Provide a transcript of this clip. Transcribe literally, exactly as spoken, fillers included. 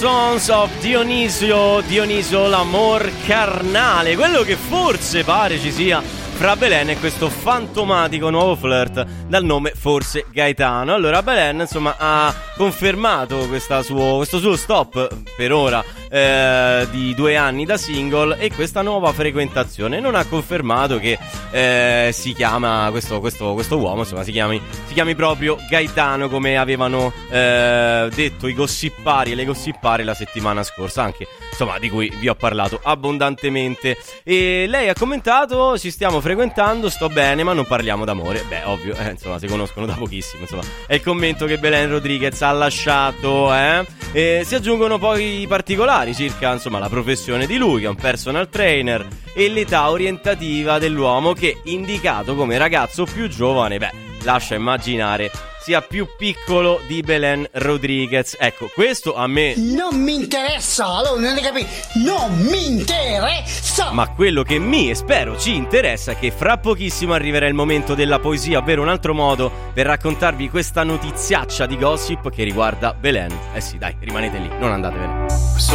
Sons of Dionisio, Dionisio l'amor carnale, quello che forse pare ci sia fra Belen e questo fantomatico nuovo flirt dal nome forse Gaetano. Allora Belen insomma ha confermato questa suo, questo suo stop per ora eh, di due anni da single e questa nuova frequentazione. Non ha confermato che eh, si chiama questo, questo, questo uomo insomma si chiami, si chiami proprio Gaetano come avevano eh, detto i gossipari e le gossipare la settimana scorsa, anche insomma di cui vi ho parlato abbondantemente. E lei ha commentato: ci stiamo frequentando, sto bene ma non parliamo d'amore. Beh ovvio, eh, insomma si conoscono da pochissimo, insomma è il commento che Belen Rodriguez ha lasciato, eh? E si aggiungono poi i particolari circa insomma la professione di lui, che è un personal trainer, e l'età orientativa dell'uomo, che indicato come ragazzo più giovane, beh lascia immaginare sia più piccolo di Belen Rodriguez. Ecco, questo a me non mi interessa, allora non ne capisco, non mi interessa. Ma quello che mi e spero ci interessa è che fra pochissimo arriverà il momento della poesia, ovvero un altro modo per raccontarvi questa notiziaccia di gossip che riguarda Belen. Eh sì, dai, rimanete lì, non andatevene.